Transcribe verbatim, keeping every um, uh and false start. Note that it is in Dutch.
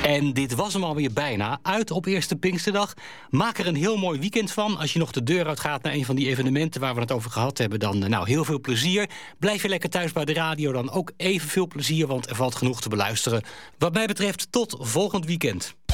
En dit was hem alweer bijna. Uit op eerste Pinksterdag. Maak er een heel mooi weekend van. Als je nog de deur uitgaat naar een van die evenementen waar we het over gehad hebben, dan nou heel veel plezier. Blijf je lekker thuis bij de radio, dan ook even veel plezier, want er valt genoeg te beluisteren. Wat mij betreft tot volgend weekend.